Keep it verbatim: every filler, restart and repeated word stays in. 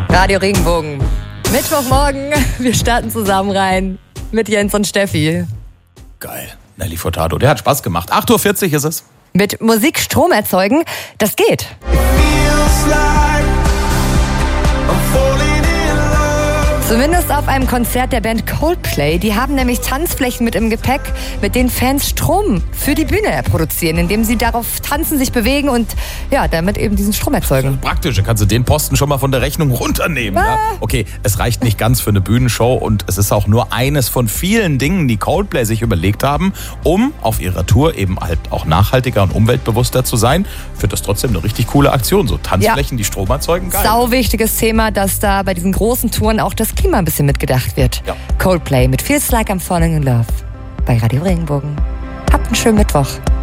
Radio Regenbogen. Mittwochmorgen, wir starten zusammen rein mit Jens und Steffi. Geil. Nelly Furtado, der hat Spaß gemacht. acht Uhr vierzig ist es. Mit Musik Strom erzeugen, das geht. Zumindest auf einem Konzert der Band Coldplay. Die haben nämlich Tanzflächen mit im Gepäck, mit denen Fans Strom für die Bühne produzieren, indem sie darauf tanzen, sich bewegen und ja, damit eben diesen Strom erzeugen. Praktisch, da kannst du den Posten schon mal von der Rechnung runternehmen. Ah. Ja? Okay, es reicht nicht ganz für eine Bühnenshow und es ist auch nur eines von vielen Dingen, die Coldplay sich überlegt haben, um auf ihrer Tour eben halt auch nachhaltiger und umweltbewusster zu sein. Ich finde das trotzdem eine richtig coole Aktion. So Tanzflächen, ja, die Strom erzeugen, geil. Sau wichtiges Thema, dass da bei diesen großen Touren auch das Klima ein bisschen mitgedacht wird. Ja. Coldplay mit Feels Like I'm Falling in Love bei Radio Regenbogen. Habt einen schönen Mittwoch.